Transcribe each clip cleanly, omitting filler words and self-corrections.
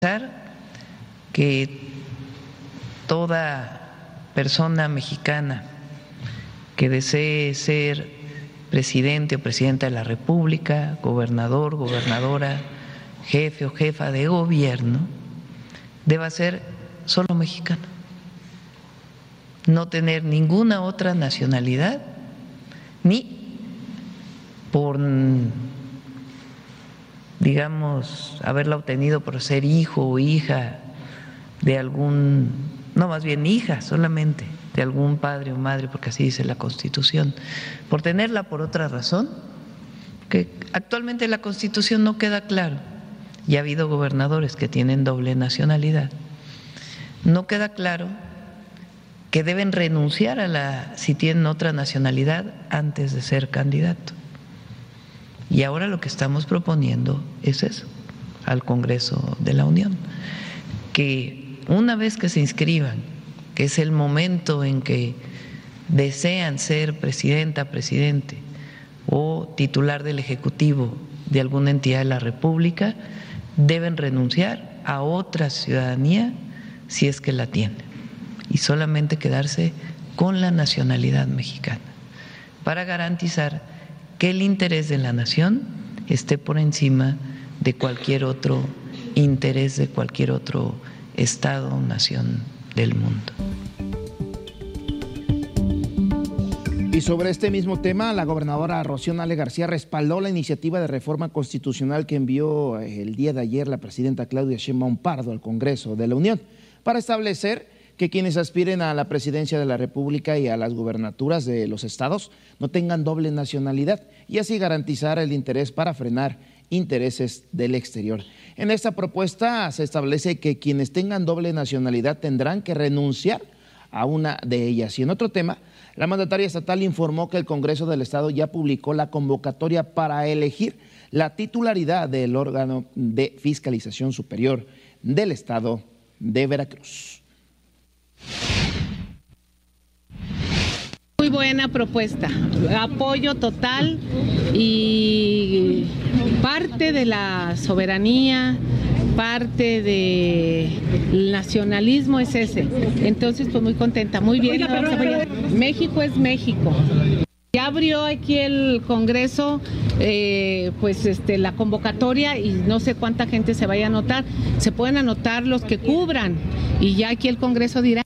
Que toda persona mexicana que desee ser presidente o presidenta de la República, gobernador, gobernadora, jefe o jefa de gobierno, deba ser solo mexicano, no tener ninguna otra nacionalidad, ni por, digamos, haberla obtenido por ser hijo o hija de algún, no, más bien hija solamente, de algún padre o madre, porque así dice la Constitución, por tenerla por otra razón, que actualmente la Constitución no queda claro, y ha habido gobernadores que tienen doble nacionalidad, no queda claro que deben renunciar a la, si tienen otra nacionalidad, antes de ser candidato. Y ahora lo que estamos proponiendo es eso, al Congreso de la Unión, que una vez que se inscriban, que es el momento en que desean ser presidenta, presidente o titular del Ejecutivo de alguna entidad de la República, deben renunciar a otra ciudadanía si es que la tienen y solamente quedarse con la nacionalidad mexicana para garantizar que el interés de la nación esté por encima de cualquier otro interés de cualquier otro estado o nación del mundo. Y sobre este mismo tema, la gobernadora Rocío Nale García respaldó la iniciativa de reforma constitucional que envió el día de ayer la presidenta Claudia Sheinbaum Pardo al Congreso de la Unión para establecer que quienes aspiren a la presidencia de la República y a las gubernaturas de los estados no tengan doble nacionalidad y así garantizar el interés para frenar intereses del exterior. En esta propuesta se establece que quienes tengan doble nacionalidad tendrán que renunciar a una de ellas. Y en otro tema, la mandataria estatal informó que el Congreso del Estado ya publicó la convocatoria para elegir la titularidad del órgano de fiscalización superior del Estado de Veracruz. Muy buena propuesta, apoyo total y parte de la soberanía, parte del nacionalismo es ese. Entonces, pues muy contenta, muy bien. México es México. Ya abrió aquí el Congreso, la convocatoria y no sé cuánta gente se vaya a anotar. Se pueden anotar los que cubran y ya aquí el Congreso dirá.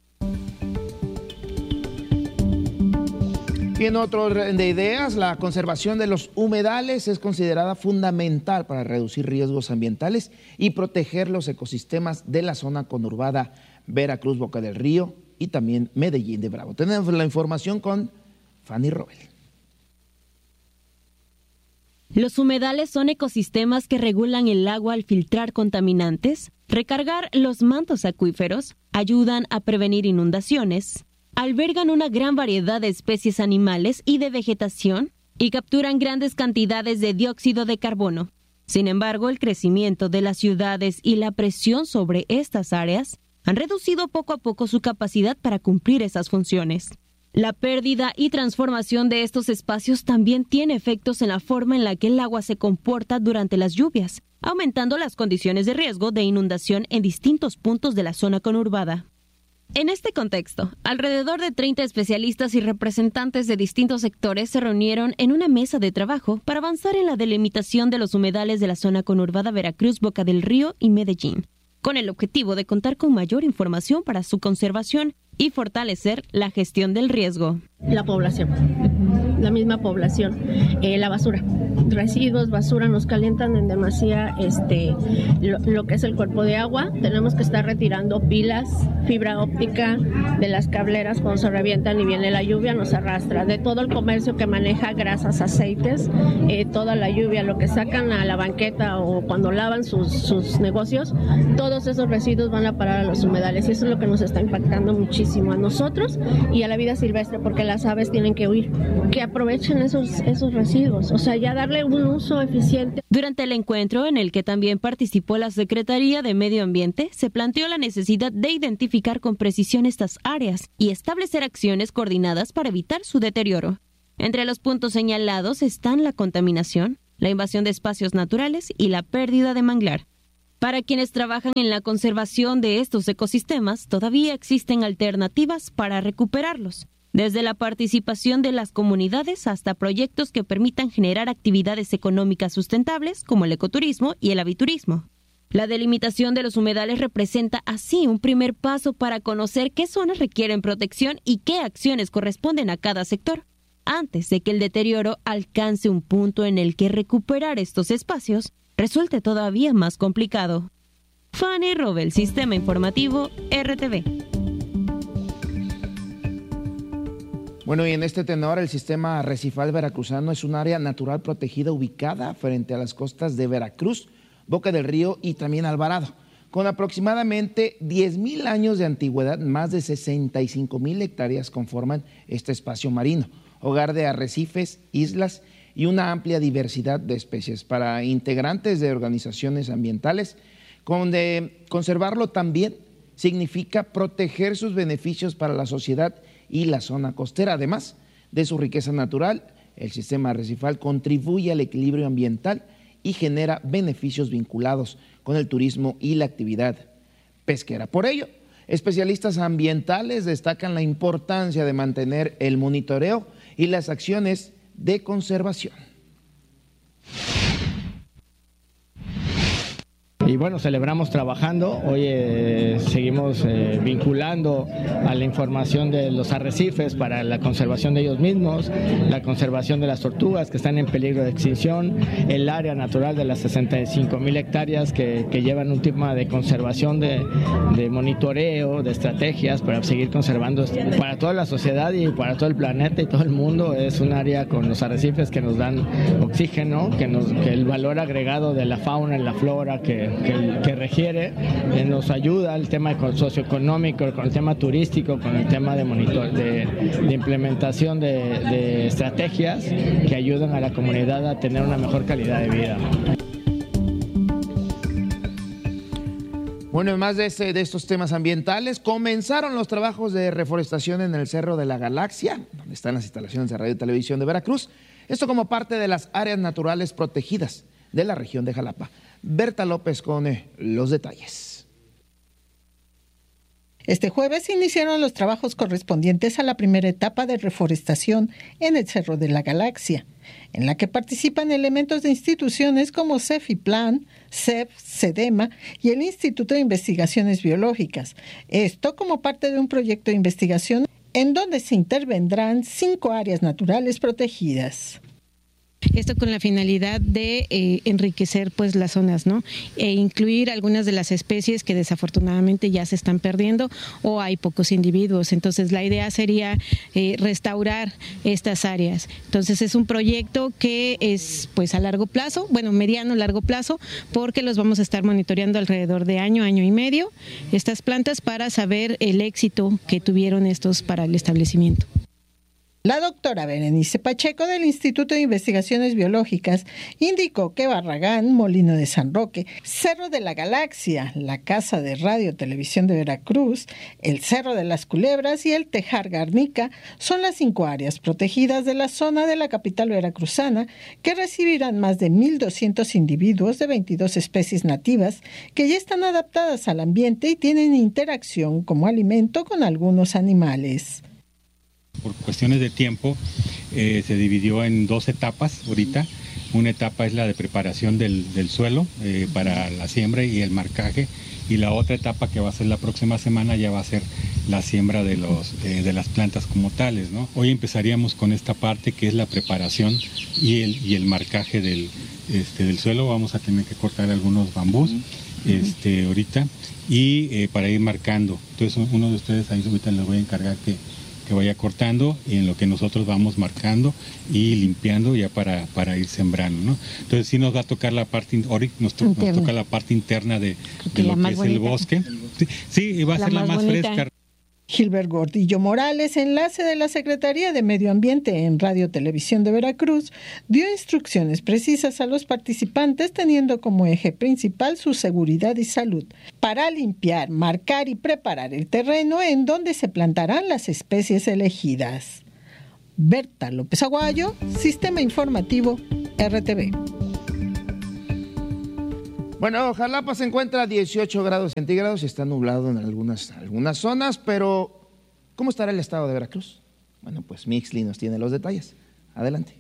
Y en otro orden de ideas, la conservación de los humedales es considerada fundamental para reducir riesgos ambientales y proteger los ecosistemas de la zona conurbada Veracruz, Boca del Río y también Medellín de Bravo. Tenemos la información con Fanny Robel. Los humedales son ecosistemas que regulan el agua al filtrar contaminantes, recargar los mantos acuíferos, ayudan a prevenir inundaciones, albergan una gran variedad de especies animales y de vegetación y capturan grandes cantidades de dióxido de carbono. Sin embargo, el crecimiento de las ciudades y la presión sobre estas áreas han reducido poco a poco su capacidad para cumplir esas funciones. La pérdida y transformación de estos espacios también tiene efectos en la forma en la que el agua se comporta durante las lluvias, aumentando las condiciones de riesgo de inundación en distintos puntos de la zona conurbada. En este contexto, alrededor de 30 especialistas y representantes de distintos sectores se reunieron en una mesa de trabajo para avanzar en la delimitación de los humedales de la zona conurbada Veracruz, Boca del Río y Medellín, con el objetivo de contar con mayor información para su conservación y fortalecer la gestión del riesgo. La población, la misma población, la basura, residuos, basura, nos calientan en demasía lo que es el cuerpo de agua. Tenemos que estar retirando pilas, fibra óptica de las cableras cuando se revientan y viene la lluvia, nos arrastra. De todo el comercio que maneja grasas, aceites, toda la lluvia, lo que sacan a la banqueta o cuando lavan sus negocios, todos esos residuos van a parar a los humedales y eso es lo que nos está impactando muchísimo a nosotros y a la vida silvestre, porque las aves tienen que huir, que aprovechen esos residuos, o sea, ya darle un uso eficiente. Durante el encuentro, en el que también participó la Secretaría de Medio Ambiente, se planteó la necesidad de identificar con precisión estas áreas y establecer acciones coordinadas para evitar su deterioro. Entre los puntos señalados están la contaminación, la invasión de espacios naturales y la pérdida de manglar. Para quienes trabajan en la conservación de estos ecosistemas, todavía existen alternativas para recuperarlos, desde la participación de las comunidades hasta proyectos que permitan generar actividades económicas sustentables como el ecoturismo y el aviturismo. La delimitación de los humedales representa así un primer paso para conocer qué zonas requieren protección y qué acciones corresponden a cada sector, antes de que el deterioro alcance un punto en el que recuperar estos espacios resulte todavía más complicado. Fanny Robel, Sistema Informativo, RTV. Bueno, y en este tenor, el sistema arrecifal veracruzano es un área natural protegida ubicada frente a las costas de Veracruz, Boca del Río y también Alvarado. Con aproximadamente 10,000 años de antigüedad, más de 65,000 hectáreas conforman este espacio marino, hogar de arrecifes, islas y una amplia diversidad de especies. Para integrantes de organizaciones ambientales, conservarlo también significa proteger sus beneficios para la sociedad y la zona costera. Además de su riqueza natural, el sistema arrecifal contribuye al equilibrio ambiental y genera beneficios vinculados con el turismo y la actividad pesquera. Por ello, especialistas ambientales destacan la importancia de mantener el monitoreo y las acciones de conservación. Y bueno, celebramos trabajando, hoy seguimos vinculando a la información de los arrecifes para la conservación de ellos mismos, la conservación de las tortugas que están en peligro de extinción, el área natural de las 65,000 hectáreas que llevan un tema de conservación, de monitoreo, de estrategias para seguir conservando para toda la sociedad y para todo el planeta y todo el mundo. Es un área con los arrecifes que nos dan oxígeno, que el valor agregado de la fauna y la flora que requiere, nos ayuda el tema socioeconómico, con el tema turístico, con el tema de implementación de estrategias que ayudan a la comunidad a tener una mejor calidad de vida. Bueno, además de estos temas ambientales, comenzaron los trabajos de reforestación en el Cerro de la Galaxia, donde están las instalaciones de Radio y Televisión de Veracruz. Esto como parte de las áreas naturales protegidas de la región de Jalapa. Berta López con los detalles. Este jueves iniciaron los trabajos correspondientes a la primera etapa de reforestación en el Cerro de la Galaxia, en la que participan elementos de instituciones como CEFIPLAN, CEP, CEDEMA y el Instituto de Investigaciones Biológicas. Esto como parte de un proyecto de investigación en donde se intervendrán 5 áreas naturales protegidas. Esto con la finalidad de enriquecer pues las zonas, ¿no? E incluir algunas de las especies que desafortunadamente ya se están perdiendo o hay pocos individuos. Entonces la idea sería restaurar estas áreas. Entonces es un proyecto que es pues a largo plazo, bueno, mediano, largo plazo, porque los vamos a estar monitoreando alrededor de año y medio, estas plantas, para saber el éxito que tuvieron estos para el establecimiento. La doctora Berenice Pacheco del Instituto de Investigaciones Biológicas indicó que Barragán, Molino de San Roque, Cerro de la Galaxia, la Casa de Radio Televisión de Veracruz, el Cerro de las Culebras y el Tejar Garnica son las 5 áreas protegidas de la zona de la capital veracruzana que recibirán más de 1,200 individuos de 22 especies nativas que ya están adaptadas al ambiente y tienen interacción como alimento con algunos animales. Por cuestiones de tiempo se dividió en 2 etapas ahorita. Una etapa es la de preparación del suelo para la siembra y el marcaje, y la otra etapa que va a ser la próxima semana ya va a ser la siembra de las plantas como tales, ¿no? Hoy empezaríamos con esta parte que es la preparación y el marcaje del suelo. Vamos a tener que cortar algunos bambús ahorita y para ir marcando. Entonces uno de ustedes ahí ahorita les voy a encargar que vaya cortando, y en lo que nosotros vamos marcando y limpiando ya para ir sembrando, ¿no? Entonces sí nos va a tocar la parte nos toca la parte interna de lo que es el bosque. Sí, y va a ser la más fresca. Gilbert Gordillo Morales, enlace de la Secretaría de Medio Ambiente en Radio Televisión de Veracruz, dio instrucciones precisas a los participantes teniendo como eje principal su seguridad y salud, para limpiar, marcar y preparar el terreno en donde se plantarán las especies elegidas. Berta López Aguayo, Sistema Informativo, RTV. Bueno, Jalapa se encuentra a 18 grados centígrados y está nublado en algunas zonas, pero ¿cómo estará el estado de Veracruz? Bueno, pues Mixli nos tiene los detalles. Adelante.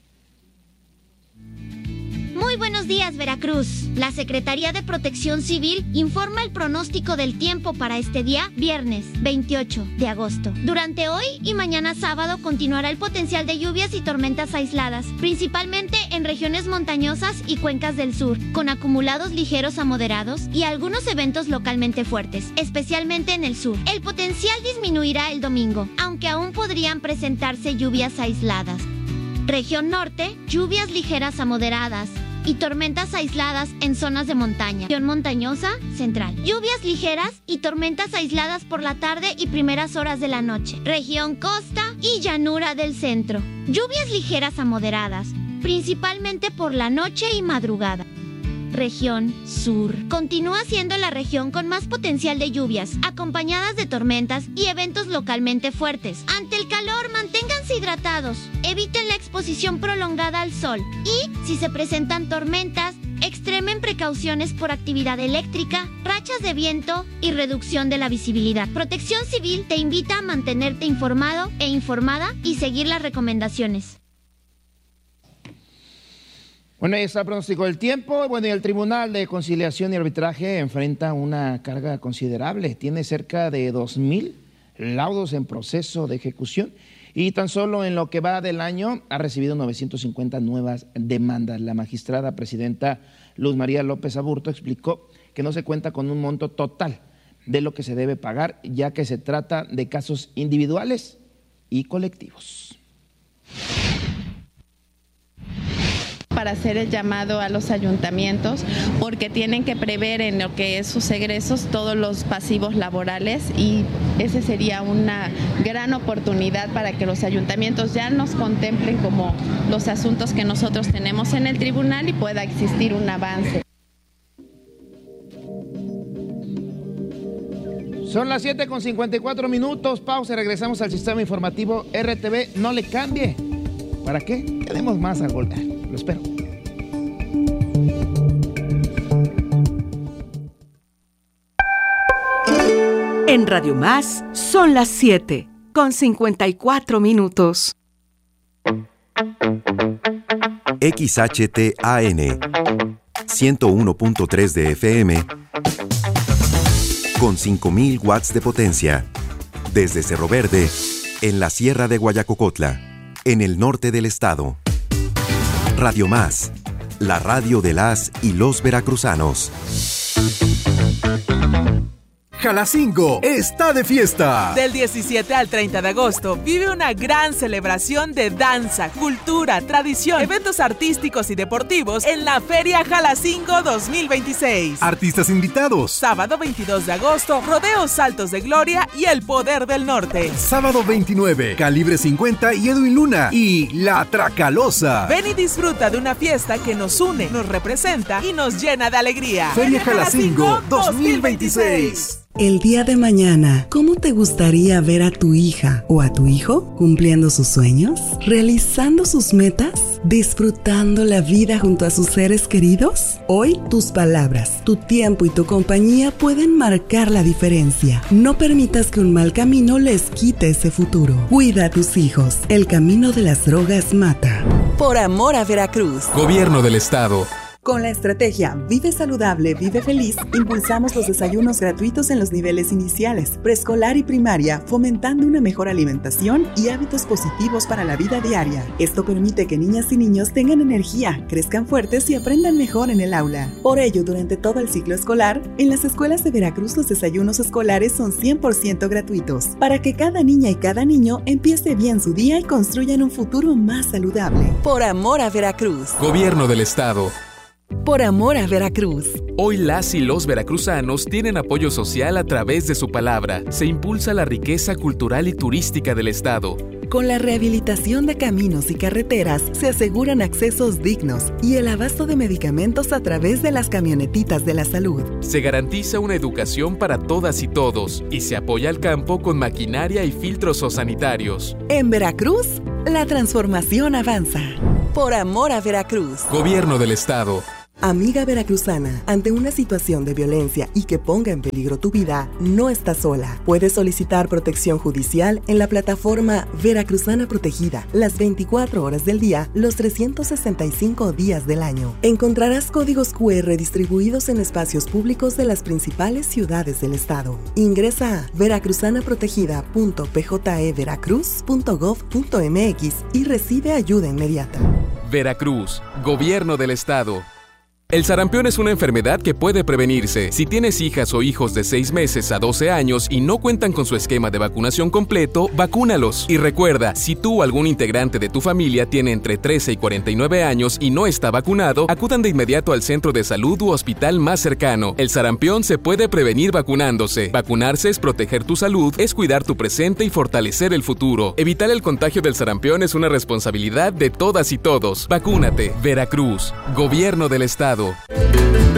Muy buenos días, Veracruz. La Secretaría de Protección Civil informa el pronóstico del tiempo para este día, viernes 28 de agosto. Durante hoy y mañana sábado continuará el potencial de lluvias y tormentas aisladas, principalmente en regiones montañosas y cuencas del sur, con acumulados ligeros a moderados y algunos eventos localmente fuertes, especialmente en el sur. El potencial disminuirá el domingo, aunque aún podrían presentarse lluvias aisladas. Región norte, lluvias ligeras a moderadas y tormentas aisladas en zonas de montaña. Región montañosa, central. Lluvias ligeras y tormentas aisladas por la tarde y primeras horas de la noche. Región costa y llanura del centro. Lluvias ligeras a moderadas, principalmente por la noche y madrugada. Región sur. Continúa siendo la región con más potencial de lluvias, acompañadas de tormentas y eventos localmente fuertes. Ante el calor, manténganse hidratados, eviten la exposición prolongada al sol y, si se presentan tormentas, extremen precauciones por actividad eléctrica, rachas de viento y reducción de la visibilidad. Protección Civil te invita a mantenerte informado e informada y seguir las recomendaciones. Bueno, ahí está el pronóstico del tiempo. Bueno, y el Tribunal de Conciliación y Arbitraje enfrenta una carga considerable. Tiene cerca de 2,000 laudos en proceso de ejecución y tan solo en lo que va del año ha recibido 950 nuevas demandas. La magistrada presidenta Luz María López Aburto explicó que no se cuenta con un monto total de lo que se debe pagar, ya que se trata de casos individuales y colectivos. Para hacer el llamado a los ayuntamientos, porque tienen que prever en lo que es sus egresos todos los pasivos laborales, y ese sería una gran oportunidad para que los ayuntamientos ya nos contemplen como los asuntos que nosotros tenemos en el tribunal y pueda existir un avance. Son las 7:54, pausa y regresamos al sistema informativo RTV. No le cambie. ¿Para qué? Tenemos más a volver. Lo espero. En Radio Más son las 7:54. XHTAN 101.3 de FM con 5,000 watts de potencia. Desde Cerro Verde, en la Sierra de Guayacocotla, en el norte del estado. Radio Más, la radio de las y los veracruzanos. Jalacingo está de fiesta. Del 17 al 30 de agosto vive una gran celebración de danza, cultura, tradición, eventos artísticos y deportivos en la Feria Jalacingo 2026. Artistas invitados. Sábado 22 de agosto, Rodeos Saltos de Gloria y El Poder del Norte. Sábado 29, Calibre 50 y Edwin Luna y La Tracalosa. Ven y disfruta de una fiesta que nos une, nos representa y nos llena de alegría. Feria Jalacingo 2026. El día de mañana, ¿cómo te gustaría ver a tu hija o a tu hijo cumpliendo sus sueños, realizando sus metas, disfrutando la vida junto a sus seres queridos? Hoy, tus palabras, tu tiempo y tu compañía pueden marcar la diferencia. No permitas que un mal camino les quite ese futuro. Cuida a tus hijos. El camino de las drogas mata. Por amor a Veracruz. Gobierno del Estado. Con la estrategia Vive Saludable, Vive Feliz, impulsamos los desayunos gratuitos en los niveles iniciales, preescolar y primaria, fomentando una mejor alimentación y hábitos positivos para la vida diaria. Esto permite que niñas y niños tengan energía, crezcan fuertes y aprendan mejor en el aula. Por ello, durante todo el ciclo escolar, en las escuelas de Veracruz los desayunos escolares son 100% gratuitos, para que cada niña y cada niño empiece bien su día y construyan un futuro más saludable. Por amor a Veracruz. Gobierno del Estado. Por amor a Veracruz. Hoy las y los veracruzanos tienen apoyo social a través de su palabra. Se impulsa la riqueza cultural y turística del estado. Con la rehabilitación de caminos y carreteras se aseguran accesos dignos y el abasto de medicamentos a través de las camionetitas de la salud. Se garantiza una educación para todas y todos y se apoya al campo con maquinaria y filtros sanitarios. En Veracruz, la transformación avanza. Por amor a Veracruz. Gobierno del Estado. Amiga veracruzana, ante una situación de violencia y que ponga en peligro tu vida, no estás sola. Puedes solicitar protección judicial en la plataforma Veracruzana Protegida, las 24 horas del día, los 365 días del año. Encontrarás códigos QR distribuidos en espacios públicos de las principales ciudades del estado. Ingresa a veracruzanaprotegida.pjeveracruz.gov.mx y recibe ayuda inmediata. Veracruz, Gobierno del Estado. El sarampión es una enfermedad que puede prevenirse. Si tienes hijas o hijos de 6 meses a 12 años y no cuentan con su esquema de vacunación completo, vacúnalos. Y recuerda, si tú o algún integrante de tu familia tiene entre 13 y 49 años y no está vacunado, acudan de inmediato al centro de salud u hospital más cercano. El sarampión se puede prevenir vacunándose. Vacunarse es proteger tu salud, es cuidar tu presente y fortalecer el futuro. Evitar el contagio del sarampión es una responsabilidad de todas y todos. Vacúnate. Veracruz, Gobierno del Estado.